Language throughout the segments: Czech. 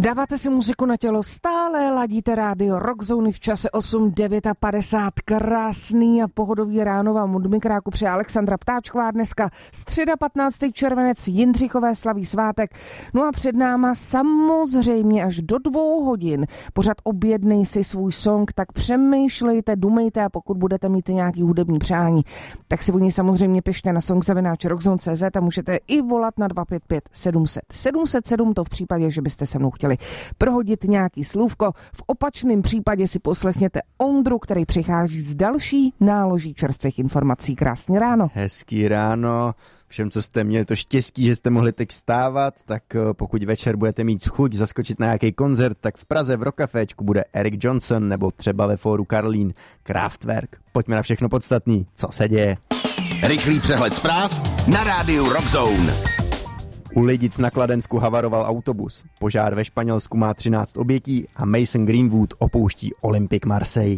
Dáváte si muziku na tělo, stále ladíte rádio Rockzone v čase 8:59. Krásný a pohodový ráno vám od mikráku přeje Alexandra Ptáčková. Dneska středa 15. červenec, Jindřichové slaví svátek. No a před náma samozřejmě až do 2 hodin pořád objednej si svůj song, tak přemýšlejte, dumejte a pokud budete mít nějaký hudební přání, tak si o něj samozřejmě pište na song@rockzone.cz a můžete i volat na 255 700 707, to v případě, že byste se mnou chtěli prohodit nějaký slůvko. V opačném případě si poslechněte Ondru, který přichází z další náloží čerstvých informací. Krásný ráno. Hezký ráno. Všem, co jste měli to štěstí, že jste mohli teď vstávat, tak pokud večer budete mít chuť zaskočit na nějaký koncert, tak v Praze v Rockcaféčku bude Eric Johnson nebo třeba ve fóru Karlín Kraftwerk. Pojďme na všechno podstatný, co se děje. Rychlý přehled zpráv na rádiu Rockzone. U Lidic na Kladensku havaroval autobus. Požár ve Španělsku má 13 obětí a Mason Greenwood opouští Olympique Marseille.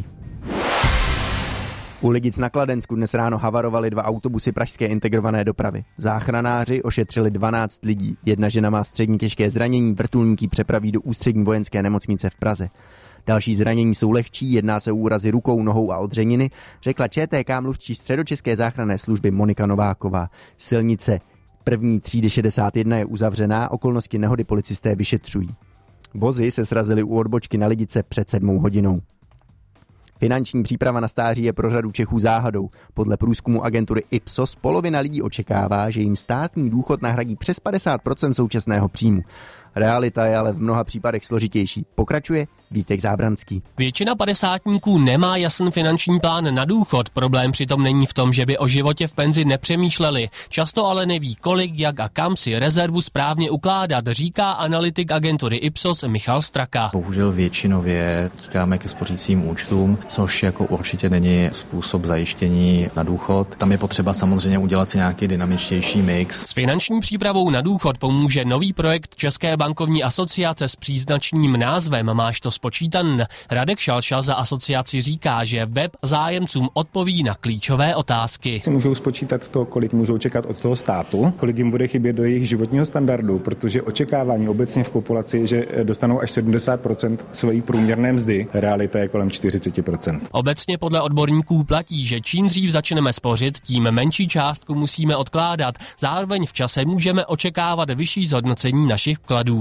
U Lidic na Kladensku dnes ráno havarovaly 2 autobusy pražské integrované dopravy. Záchranáři ošetřili 12 lidí. Jedna žena má střední těžké zranění, vrtulníky přepraví do ústřední vojenské nemocnice v Praze. Další zranění jsou lehčí, jedná se o úrazy rukou, nohou a odřeniny, řekla ČTK mluvčí středočeské záchranné služby Monika Nováková. Silnice první třídy 61 je uzavřená, okolnosti nehody policisté vyšetřují. Vozy se srazily u odbočky na Lidice před 7 hodinou. Finanční příprava na stáří je pro řadu Čechů záhadou. Podle průzkumu agentury Ipsos polovina lidí očekává, že jim státní důchod nahradí přes 50% současného příjmu. Realita je ale v mnoha případech složitější. Pokračuje Vítek Zábranský. Většina padesátníků nemá jasný finanční plán na důchod. Problém přitom není v tom, že by o životě v penzi nepřemýšleli. Často ale neví, kolik, jak a kam si rezervu správně ukládat, říká analytik agentury Ipsos Michal Straka. Bohužel většinově tíkáme ke spořícím účtům, což jako určitě není způsob zajištění na důchod. Tam je potřeba samozřejmě udělat si nějaký dynamičtější mix. S finanční přípravou na důchod pomůže nový projekt České bankovní asociace s příznačným názvem Máš to spočítan. Radek Šalša za asociaci říká, že web zájemcům odpoví na klíčové otázky. Si můžou spočítat to, kolik můžou čekat od toho státu, kolik jim bude chybět do jejich životního standardu, protože očekávání obecně v populaci je, že dostanou až 70% své průměrné mzdy. Realita je kolem 40%. Obecně podle odborníků platí, že čím dřív začneme spořit, tím menší částku musíme odkládat. Zároveň v čase můžeme očekávat vyšší zhodnocení našich vkladů.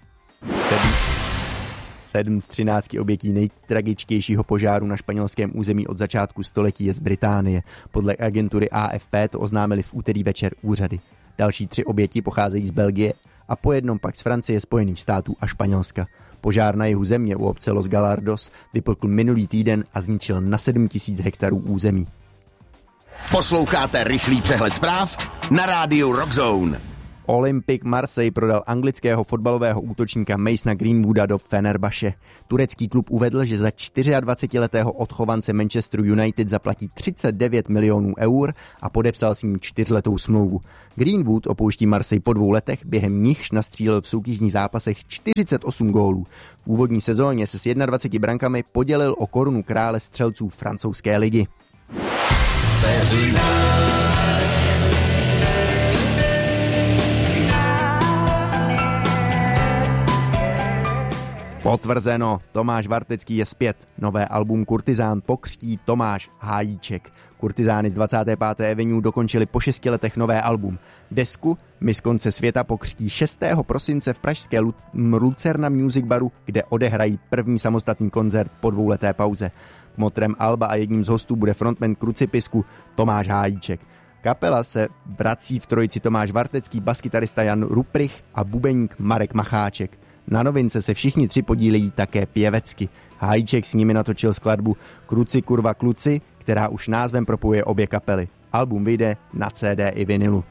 7 z 13 obětí nejtragičtějšího požáru na španělském území od začátku století je z Británie. Podle agentury AFP to oznámili v úterý večer úřady. Další 3 oběti pocházejí z Belgie a po jednom pak z Francie, Spojených států a Španělska. Požár na jihu země u obce Los Galardos vypukl minulý týden a zničil na 7 000 hektarů území. Posloucháte rychlý přehled zpráv na rádiu Rockzone. Olympique Marseille prodal anglického fotbalového útočníka Masona Greenwooda do Fenerbahce. Turecký klub uvedl, že za 24letého odchovance Manchesteru United zaplatí 39 milionů eur a podepsal s ním 4letou smlouvu. Greenwood opouští Marseille po 2 letech, během nichž nastřílel v soutěžních zápasech 48 gólů. V úvodní sezóně se s 21 brankami podělil o korunu krále střelců francouzské ligy. Potvrzeno, Tomáš Vartecký je zpět. Nové album Kurtizán pokřtí Tomáš Hájíček. Kurtizány z 25. Avenue dokončili po 6 letech nové album. Desku My z konce světa pokřtí 6. prosince v pražské Lucerna Music Baru, kde odehrají první samostatný koncert po 2leté pauze. Motrem alba a jedním z hostů bude frontman Krucipisku Tomáš Hájíček. Kapela se vrací v trojici Tomáš Vartecký, baskytarista Jan Ruprich a bubeník Marek Macháček. Na novince se všichni 3 podílejí také pěvecky. Hájíček s nimi natočil skladbu Kruci kurva kluci, která už názvem propojuje obě kapely. Album vyjde na CD i vinilu.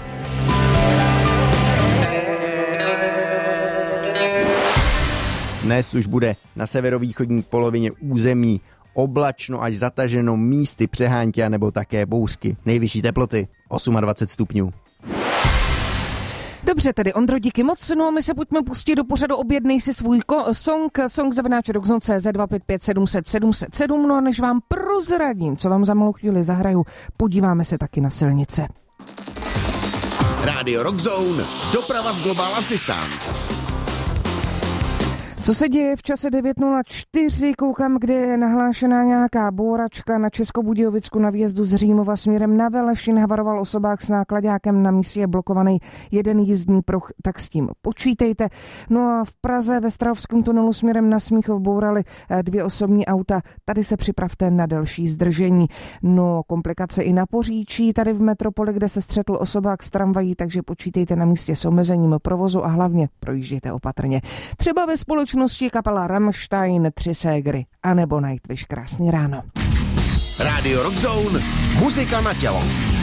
Dnes už bude na severovýchodní polovině území oblačno až zataženo, místy přehánky a nebo také bouřky. Nejvyšší teploty 28 stupňů. Dobře tedy, Ondro, díky moc. No a my se pojďme pustit do pořadu Objednej si svůj song@rockzone.cz 255 700 707. No a než vám prozradím, co vám za malou chvíli zahraju, podíváme se taky na silnice. Rádio Rockzone, doprava z Global Assistance. Co se děje v čase 9:04? Koukám, kde je nahlášená nějaká bouračka na Českobudějovicku na výjezdu z Římova směrem na Velešín. Havaroval osobák s nákladákem, na místě je blokovaný jeden jízdní pruh, tak s tím počítejte. No a v Praze ve Strahovském tunelu směrem na Smíchov bourali 2 osobní auta. Tady se připravte na delší zdržení. No, komplikace i na Poříčí, tady v metropoli, kde se střetl osobák s tramvají, takže počítejte na místě s omezením provozu a hlavně projíždějte opatrně. Třeba ve společnosti kapela Rammstein, 3 ségry, anebo Nightwish. Krásný ráno. Rádio Rock Zone, muzika na tělo.